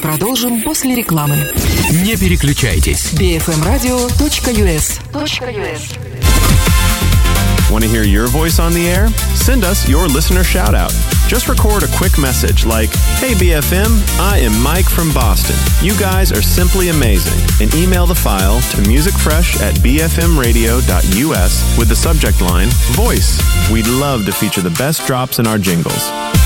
Продолжим после рекламы. Не переключайтесь. bfmradio.us. Want to hear your voice on the air? Send us your listener shout-out. Just record a quick message like, "Hey BFM, I am Mike from Boston. You guys are simply amazing," and email the file to musicfresh@bfmradio.us with the subject line, Voice. We'd love to feature the best drops in our jingles.